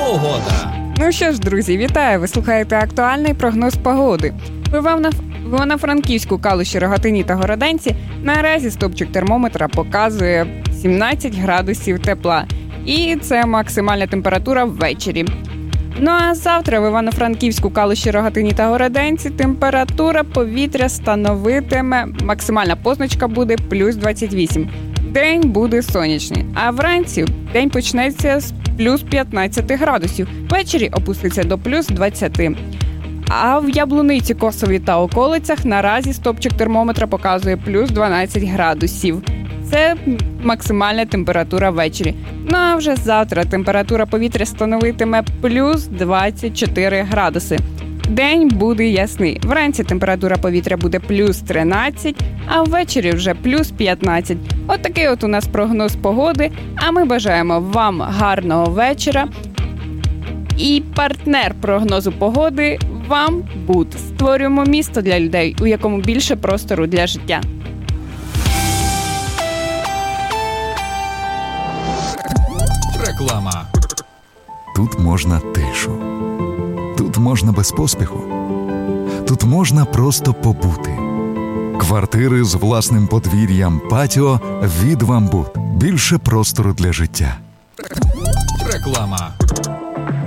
Погода. Ну що ж, друзі, вітаю! Ви слухаєте актуальний прогноз погоди. В Івано-Франківську, Калуші, Рогатині та Городенці наразі стовпчик термометра показує 17 градусів тепла. І це максимальна температура ввечері. Ну а завтра в Івано-Франківську, Калуші, Рогатині та Городенці температура повітря становитиме, максимальна позначка буде плюс 28. День буде сонячний, а вранці день почнеться з плюс 15 градусів, ввечері опуститься до плюс 20. А в Яблуниці, Косові та околицях наразі стовпчик термометра показує плюс 12 градусів. Це максимальна температура ввечері. Ну а вже завтра температура повітря становитиме плюс 24 градуси. День буде ясний. Вранці температура повітря буде плюс 13, а ввечері вже плюс 15. От такий от у нас прогноз погоди. А ми бажаємо вам гарного вечора. І партнер прогнозу погоди вам БУД. Створюємо місто для людей, у якому більше простору для життя. Реклама. Тут можна тишу. Тут можна без поспіху. Тут можна просто побути. Квартири з власним подвір'ям, патіо від «Бамбут». Більше простору для життя. Реклама.